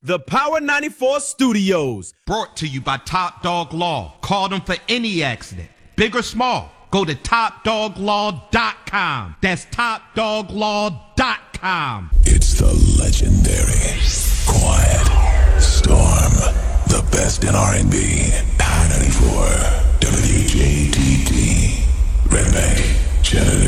The Power 94 Studios. Brought to you by Top Dog Law. Call them for any accident, big or small. Go to TopDogLaw.com. That's TopDogLaw.com. It's the legendary Quiet Storm. The best in R&B. Power 94. WJTT. Red Bank. Chattanooga.